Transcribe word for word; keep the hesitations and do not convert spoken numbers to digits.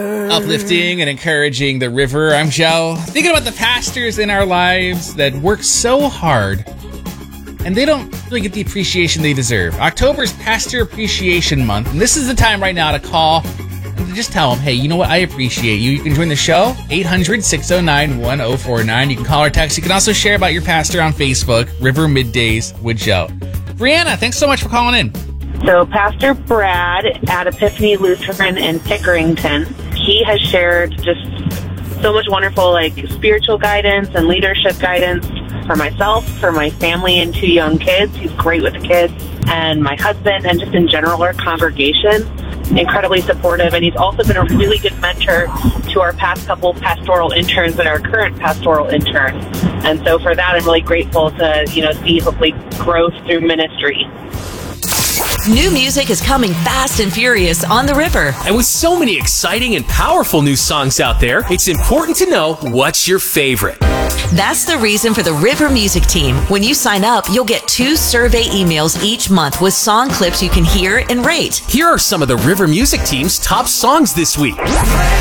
Uplifting and encouraging the river. I'm Joe. Thinking about the pastors in our lives that work so hard and they don't really get the appreciation they deserve. October's Pastor Appreciation Month, and this is the time right now to call and to just tell them, hey, you know what? I appreciate you. You can join the show, eight hundred, six oh nine, one oh four nine. You can call or text. You can also share about your pastor on Facebook, River Middays with Joe. Brianna, thanks so much for calling in. So Pastor Brad at Epiphany Lutheran in Pickerington, he has shared just so much wonderful like spiritual guidance and leadership guidance for myself, for my family and two young kids. He's great with the kids, and my husband, and just in general our congregation. Incredibly supportive, and he's also been a really good mentor to our past couple pastoral interns and our current pastoral intern. And so for that, I'm really grateful to, you know, see hopefully growth through ministry. New music is coming fast and furious on the river. And with so many exciting and powerful new songs out there, it's important to know what's your favorite. That's the reason for the River Music Team. When you sign up, you'll get two survey emails each month with song clips you can hear and rate. Here are some of the River Music Team's top songs this week.